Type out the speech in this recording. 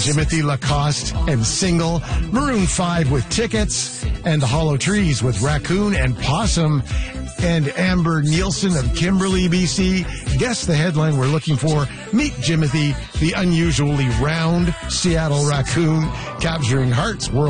Jimothy Lacoste and Single, Maroon 5 with Tickets, and the Hollow Trees with Raccoon and Possum, and Amber Nielsen of Kimberley, BC. Guess the headline we're looking for. Meet Jimothy, the unusually round Seattle raccoon, capturing hearts worldwide.